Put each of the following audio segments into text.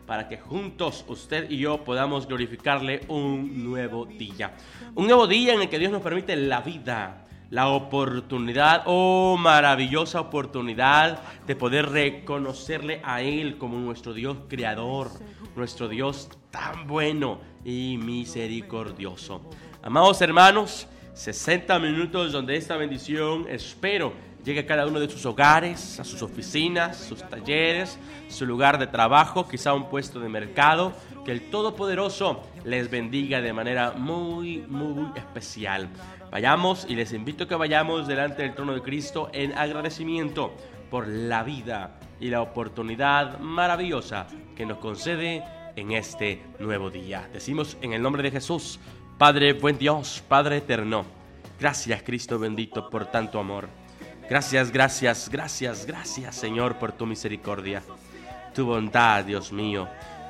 para que juntos usted y yo podamos glorificarle un nuevo día. Un nuevo día en el que Dios nos permite la vida, la oportunidad, maravillosa oportunidad de poder reconocerle a Él como nuestro Dios creador, nuestro Dios tan bueno y misericordioso. Amados hermanos, 60 minutos donde esta bendición espero llegue a cada uno de sus hogares, a sus oficinas, sus talleres, su lugar de trabajo, quizá un puesto de mercado. Que el Todopoderoso les bendiga de manera muy, muy especial. Vayamos y les invito a que vayamos delante del trono de Cristo en agradecimiento por la vida y la oportunidad maravillosa que nos concede en este nuevo día. Decimos en el nombre de Jesús: Padre buen Dios, Padre eterno, gracias Cristo bendito por tanto amor. Gracias, gracias, gracias, gracias Señor por tu misericordia, tu bondad, Dios mío,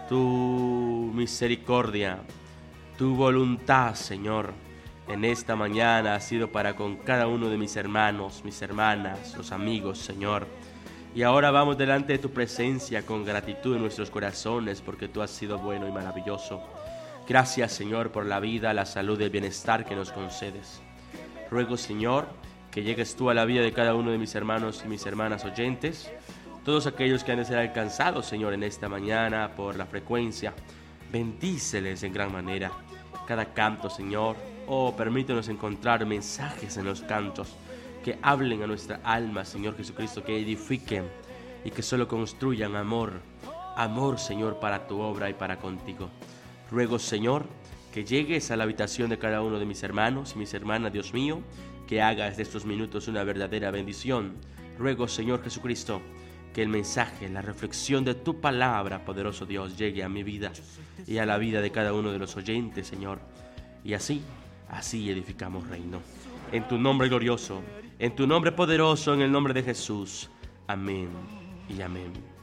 tu misericordia, tu voluntad, Señor, en esta mañana ha sido para con cada uno de mis hermanos, mis hermanas, los amigos, Señor. Y ahora vamos delante de tu presencia con gratitud en nuestros corazones porque tú has sido bueno y maravilloso. Gracias, Señor, por la vida, la salud y el bienestar que nos concedes. Ruego, Señor, que llegues tú a la vida de cada uno de mis hermanos y mis hermanas oyentes, todos aquellos que han de ser alcanzados, Señor, en esta mañana por la frecuencia. Bendíceles en gran manera cada canto, Señor. Permítenos encontrar mensajes en los cantos que hablen a nuestra alma, Señor Jesucristo, que edifiquen y que solo construyan amor, Señor, para tu obra y para contigo. Ruego, Señor, que llegues a la habitación de cada uno de mis hermanos y mis hermanas, Dios mío, que hagas de estos minutos una verdadera bendición. Ruego, Señor Jesucristo, que el mensaje, la reflexión de tu palabra, poderoso Dios, llegue a mi vida y a la vida de cada uno de los oyentes, Señor. Y así edificamos reino. En tu nombre glorioso, en tu nombre poderoso, en el nombre de Jesús. Amén y amén.